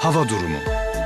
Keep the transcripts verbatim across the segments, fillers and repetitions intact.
Hava durumu.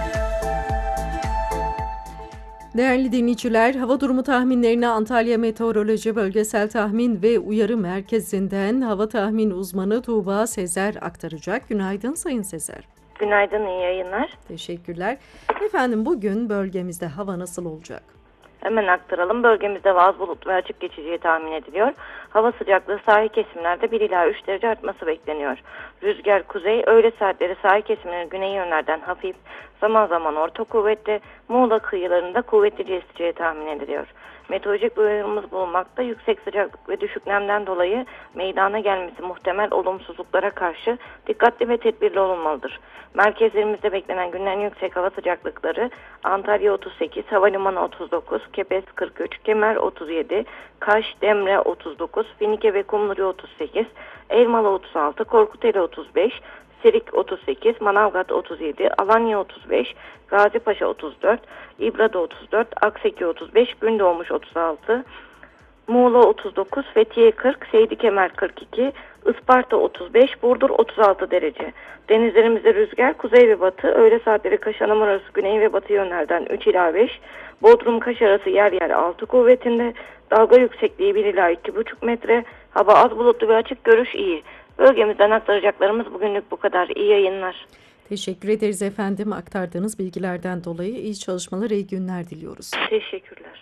Değerli dinleyiciler, hava durumu tahminlerini Antalya Meteoroloji Bölgesel Tahmin ve Uyarı Merkezi'nden hava tahmin uzmanı Tuğba Sezer aktaracak. Günaydın Sayın Sezer. Günaydın, iyi yayınlar. Teşekkürler. Efendim bugün bölgemizde hava nasıl olacak? Hemen aktaralım. Bölgemizde vaz bulut ve açık geçeceği tahmin ediliyor. Hava sıcaklığı sahil kesimlerde bir ila üç derece artması bekleniyor. Rüzgar kuzey, öğle saatleri sahil kesimlerin güney yönlerden hafif, zaman zaman orta kuvvetli, Muğla kıyılarında kuvvetlice eseceği tahmin ediliyor. Meteorolojik bir uyarımız bulunmakta. Yüksek sıcaklık ve düşük nemden dolayı meydana gelmesi muhtemel olumsuzluklara karşı dikkatli ve tedbirli olunmalıdır. Merkezlerimizde beklenen günlerin yüksek hava sıcaklıkları Antalya otuz sekiz, Havalimanı otuz dokuz, Kepez kırk üç, Kemer otuz yedi, Kaş, Demre otuz dokuz, Finike ve Kumluca otuz sekiz, Elmalı otuz altı, Korkuteli otuz beş, Sirik otuz sekiz, Manavgat otuz yedi, Alanya otuz beş, Gazipaşa otuz dört, İbrada otuz dört, Akseki otuz beş, Gündoğmuş otuz altı, Muğla otuz dokuz, Fethiye kırk, Seydi Kemer kırk iki, Isparta otuz beş, Burdur otuz altı derece. Denizlerimizde rüzgar kuzey ve batı, öğle saatleri Kaş-Anamur arası güney ve batı yönlerden üç ila beş, Bodrum-Kaş arası yer yer altı kuvvetinde, dalga yüksekliği bir ila iki buçuk metre, hava az bulutlu ve açık, görüş iyi. Bölgemizden aktaracaklarımız bugünlük bu kadar. İyi yayınlar. Teşekkür ederiz efendim aktardığınız bilgilerden dolayı. İyi çalışmalar, iyi günler diliyoruz. Teşekkürler.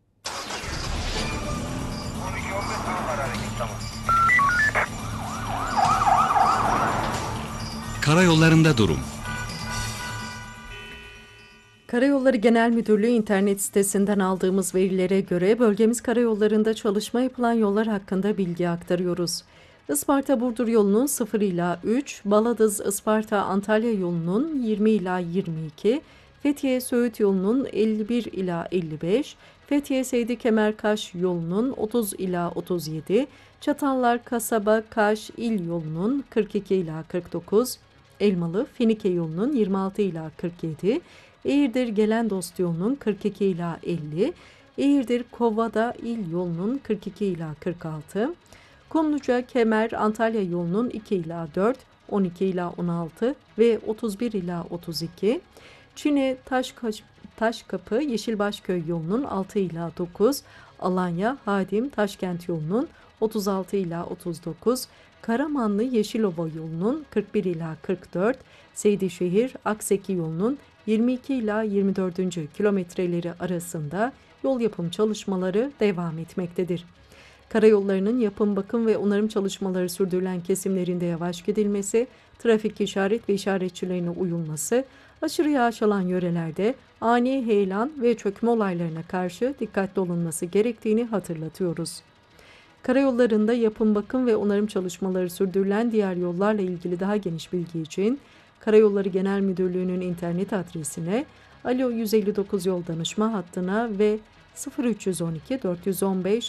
Karayollarında durum. Karayolları Genel Müdürlüğü internet sitesinden aldığımız verilere göre bölgemiz karayollarında çalışma yapılan yollar hakkında bilgi aktarıyoruz. Isparta-Burdur yolunun sıfır ila üç, Baladız-Isparta-Antalya yolunun yirmi ila yirmi iki, Fethiye-Söğüt yolunun elli bir ila elli beş, Fethiye-Seydi Kemer-Kaş yolunun otuz ila otuz yedi, Çatallar-Kasaba-Kaş il yolunun kırk iki ila kırk dokuz, Elmalı-Finike yolunun yirmi altı ila kırk yedi, Eğirdir-Gelendost yolunun kırk iki ila elli, Eğirdir-Kovada il yolunun kırk iki ila kırk altı, Kumluca Kemer Antalya yolunun iki ila dört, on iki ila on altı ve otuz bir ila otuz iki, Çine Taşkaş, Taşkapı Yeşilbaşköy yolunun altı ila dokuz, Alanya Hadim Taşkent yolunun otuz altı ila otuz dokuz, Karamanlı Yeşilova yolunun kırk bir ila kırk dört, Seydişehir Akseki yolunun yirmi iki ila yirmi dört. kilometreleri arasında yol yapım çalışmaları devam etmektedir. Karayollarının yapım, bakım ve onarım çalışmaları sürdürülen kesimlerinde yavaş gidilmesi, trafik işaret ve işaretçilerine uyulması, aşırı yağış alan yörelerde ani heyelan ve çökme olaylarına karşı dikkatli olunması gerektiğini hatırlatıyoruz. Karayollarında yapım, bakım ve onarım çalışmaları sürdürülen diğer yollarla ilgili daha geniş bilgi için Karayolları Genel Müdürlüğü'nün internet adresine, Alo yüz elli dokuz yol danışma hattına ve sıfır üç yüz on iki dört yüz on beş